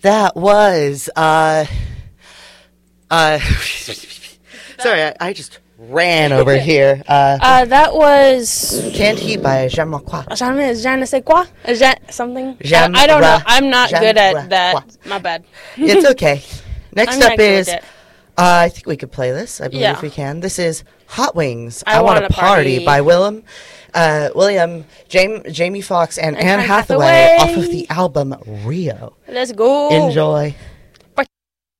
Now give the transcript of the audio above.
That was sorry, I just ran over here. That was Can't He by Jean Marquis. Je ne sais quoi? Something? Jean I don't know. Ra- I'm not Jean good Ra- at that. Qua. My bad. It's okay. Next I'm not up good is, at it. I think we could play this. I believe Yeah. we can. This is Hot Wings. I I Want Wanna to Party Party. by William, Jamie Foxx, and Anne Anne Hathaway Hathaway. off of the album Rio. Let's go. Enjoy.